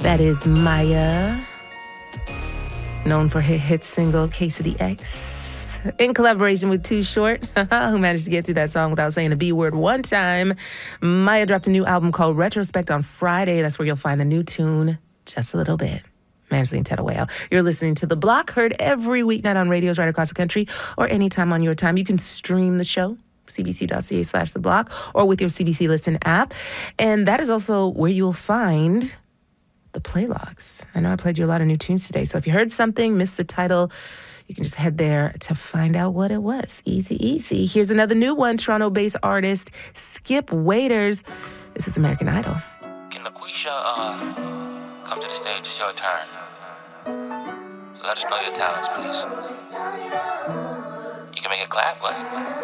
That is Maya, known for her hit single, Case of the X, in collaboration with Too Short, who managed to get through that song without saying the B word one time. Maya dropped a new album called Retrospect on Friday. That's where you'll find the new tune, Just a Little Bit. Angeline Tedaway. You're listening to The Block, heard every weeknight on radios right across the country or anytime on your time. You can stream the show, cbc.ca/The Block, or with your CBC Listen app. And that is also where you'll find the playlogs. I know I played you a lot of new tunes today, so if you heard something, missed the title, you can just head there to find out what it was. Easy, easy. Here's another new one, Toronto-based artist Skip Waiters. This is American Idol. Can LaQuisha come to the stage? It's your turn. Let us know your talents, please. You can make it clap, but